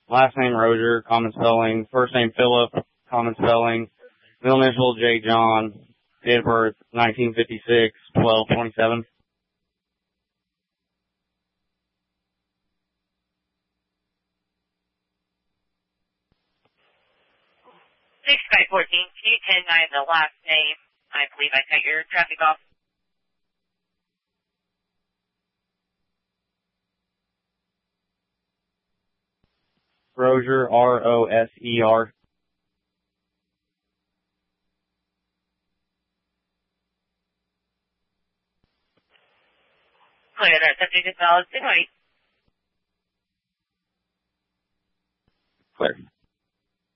last name Rozier, common spelling, first name Philip, common spelling, middle initial J. John, date of birth 1956, 12/27. 6514, can you 10-9 the last name? I believe I cut your traffic off. Rozier, R-O-S-E-R. Clear, that subject is valid. Good night. Clear.